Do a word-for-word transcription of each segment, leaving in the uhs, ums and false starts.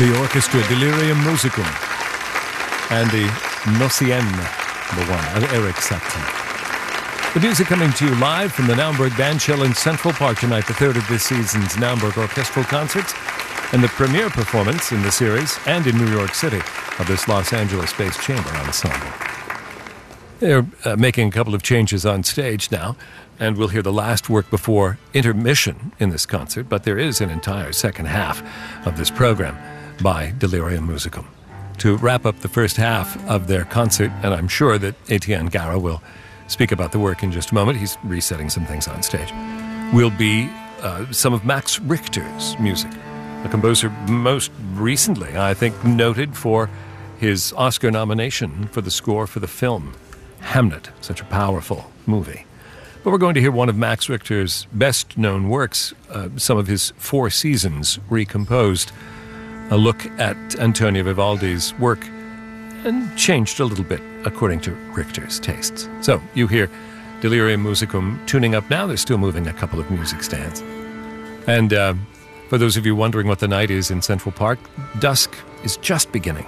The orchestra Delirium Musicum and the Nocien, the one of Erik Satie. The music coming to you live from the Naumburg Bandshell in Central Park tonight, the third of this season's Naumburg Orchestral Concerts, and the premiere performance in the series and in New York City of this Los Angeles-based chamber ensemble. They're uh, making a couple of changes on stage now, and we'll hear the last work before intermission in this concert, but there is an entire second half of this program by Delirium Musicum. To wrap up the first half of their concert, and I'm sure that Etienne Gara will speak about the work in just a moment, he's resetting some things on stage, will be uh, some of Max Richter's music, a composer most recently, I think, noted for his Oscar nomination for the score for the film Hamnet, such a powerful movie. But we're going to hear one of Max Richter's best-known works, uh, some of his Four Seasons recomposed, a look at Antonio Vivaldi's work and changed a little bit according to Richter's tastes. So you hear Delirium Musicum tuning up now. They're still moving a couple of music stands. And uh, for those of you wondering what the night is in Central Park, dusk is just beginning.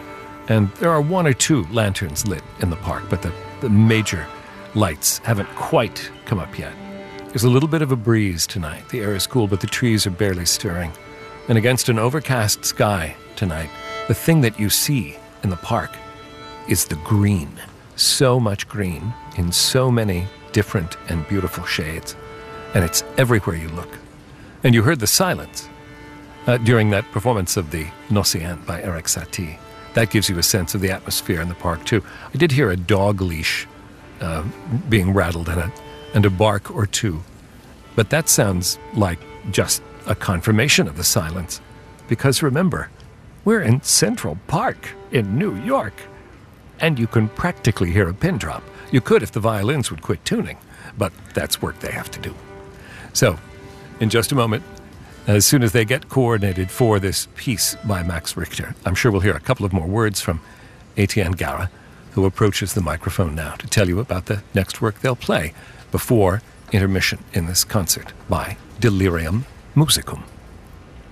And there are one or two lanterns lit in the park, but the, the major lights haven't quite come up yet. There's a little bit of a breeze tonight. The air is cool, but the trees are barely stirring. And against an overcast sky tonight, the thing that you see in the park is the green. So much green in so many different and beautiful shades. And it's everywhere you look. And you heard the silence uh, during that performance of the Nocien by Erik Satie. That gives you a sense of the atmosphere in the park, too. I did hear a dog leash uh, being rattled and a, and a bark or two. But that sounds like just a confirmation of the silence. Because remember, we're in Central Park in New York. And you can practically hear a pin drop. You could if the violins would quit tuning, but that's work they have to do. So, in just a moment, as soon as they get coordinated for this piece by Max Richter, I'm sure we'll hear a couple of more words from Etienne Gara, who approaches the microphone now to tell you about the next work they'll play before intermission in this concert by Delirium Musicum.